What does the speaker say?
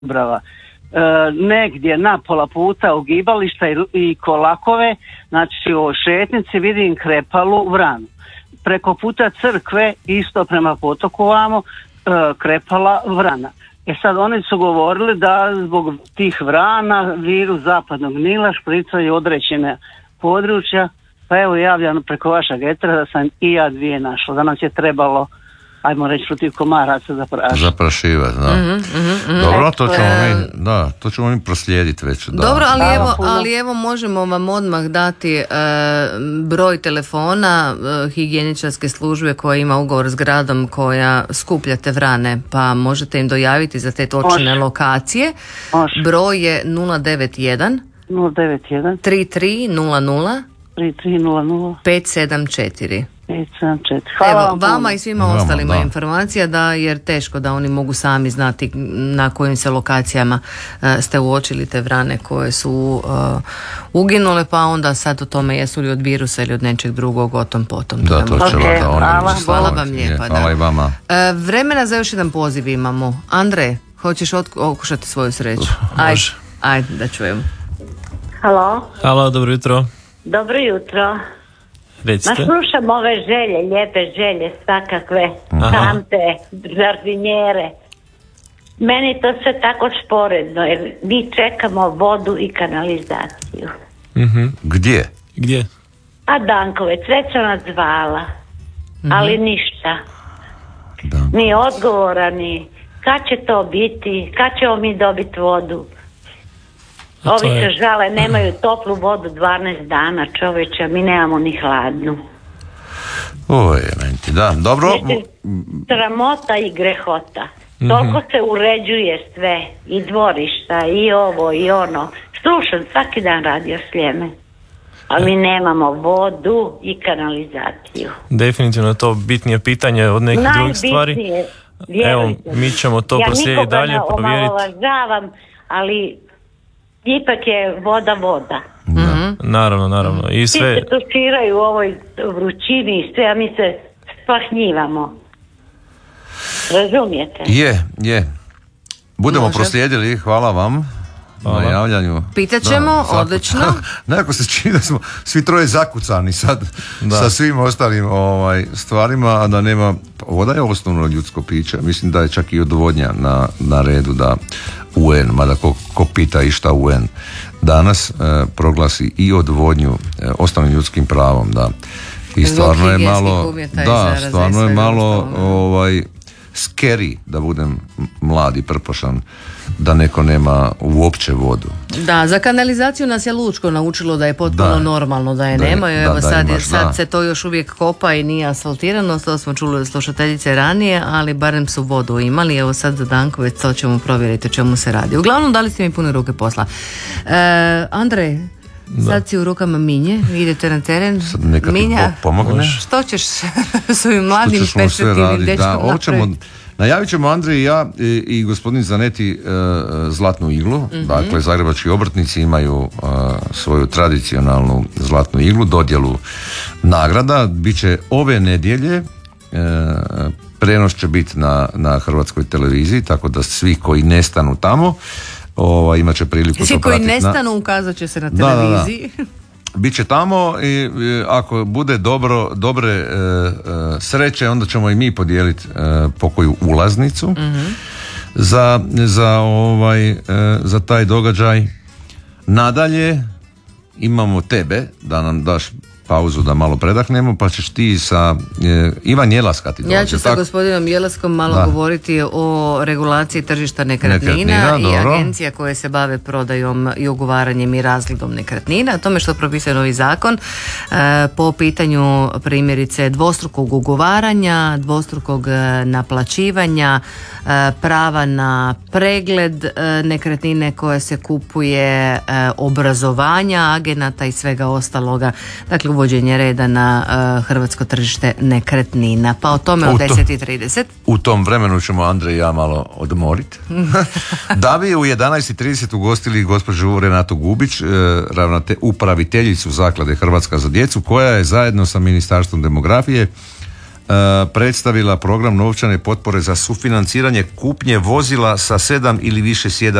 Dubrava. Negdje na pola puta ugibališta i kolakove, znači u šetnici vidim krepalu vranu. Preko puta crkve, isto prema potoku vamo, krepala vrana. Sad oni su govorili da zbog tih vrana virus zapadnog Nila špricaju određene područja, pa evo javljam preko vašeg etera da sam i ja dvije našla, da nam je trebalo, ajmo reći, protiv komaraca zaprašivati, da. Dobro, to ćemo mi proslijediti već. Da. Dobro, ali evo možemo vam odmah dati broj telefona higijeničarske službe koja ima ugovor s gradom koja skuplja te vrane, pa možete im dojaviti za te točne lokacije. Broj je 091 3300 574. Hvala vama i svima ostalima informacija, jer teško da oni mogu sami znati na kojim se lokacijama ste uočili te vrane koje su uginule, pa onda sad o tome jesu li od virusa ili od nečeg drugog, o tom potom. Da, to će hvala vam lijepa. Hvala i vama. Vremena za još jedan poziv imamo. Andrej, hoćeš okušati svoju sreću? Ajde da čujemo. Halo, dobro jutro. Dobro jutro. Recite. Slušam ove želje, lijepe želje, svakakve, kante, žardinjere. Meni to sve tako sporedno, jer mi čekamo vodu i kanalizaciju. Gdje? A Dankovec, već sam nas zvala, ali ništa. Ni odgovora, ni kad će to biti, kad ćemo mi dobiti vodu. Ovi se žale, nemaju toplu vodu 12 dana, čovječe, mi nemamo ni hladnu. Da, dobro. Sramota i grehota. Toliko se uređuje sve, i dvorišta, i ovo, i ono. Slušam, svaki dan Radio Sljeme. Ali mi nemamo vodu i kanalizaciju. Definitivno je to bitnije pitanje od nekih drugih stvari. Evo, mi ćemo to proslijediti dalje, provjeriti. Ja nikoga ne omalovažavam, ali ipak je voda. Naravno. I sve... Svi se tuširaju u ovoj vrućini i sve, a mi se spahnjivamo. Razumijete? Je. Budemo proslijedili, hvala vam na javljanju. Pitat ćemo, odlično. Nekako se čini da smo svi troje zakucani sad sa svim ostalim stvarima, a da nema... Voda je osnovno ljudsko piće. Mislim da je čak i odvodnja na redu da UN, mada ko pita i šta UN danas proglasi i odvodnju osnovnim ljudskim pravom, da. I stvarno je malo scary, da budem mlad i prpošan, da neko nema uopće vodu. Da, za kanalizaciju nas je Lučko naučilo da je potpuno normalno da je nema. Evo sad se to još uvijek kopa i nije asfaltirano, to smo čuli od slušateljice ranije, ali barem su vodu imali. Evo sad za Dankovec to ćemo provjeriti o čemu se radi. Uglavnom dali ste mi pune ruke posla. Andrej, sad si u rukama Minje, idete na teren. Minja, što ćeš s ovim mladim perspektivnim dečkom napraviti? Najavit ćemo Andrej i ja i gospodin Zaneti zlatnu iglu. Dakle, zagrebački obrtnici imaju svoju tradicionalnu zlatnu iglu, dodjelu nagrada. Biće ove nedjelje, prenos će biti na Hrvatskoj televiziji, tako da svi koji nestanu tamo imat će priliku to pratiti. Svi koji nestanu ukazat će se na televiziji. Biće tamo i ako bude dobre sreće, onda ćemo i mi podijeliti pokoju ulaznicu za taj događaj. Nadalje imamo tebe da nam daš pauzu da malo predahnemo, pa ćeš ti sa Ivan Jelaska ti dođe. Ja ću sa gospodinom Jelaskom malo govoriti o regulaciji tržišta nekretnina i agencija koje se bave prodajom i ugovaranjem i razgledom nekretnina. O tome što propisuje novi zakon po pitanju primjerice dvostrukog ugovaranja, dvostrukog naplaćivanja, prava na pregled nekretnine koje se kupuje, obrazovanja agenata i svega ostaloga. Dakle, uvođenje reda na hrvatsko tržište nekretnina. Pa o tome od 10:30. U tom vremenu ćemo Andrej i ja malo odmoriti. Da bi u 11:30 ugostili gospođu Renatu Gubić, upraviteljicu Zaklade Hrvatska za djecu, koja je zajedno sa Ministarstvom demografije predstavila program novčane potpore za sufinanciranje kupnje vozila sa 7 ili više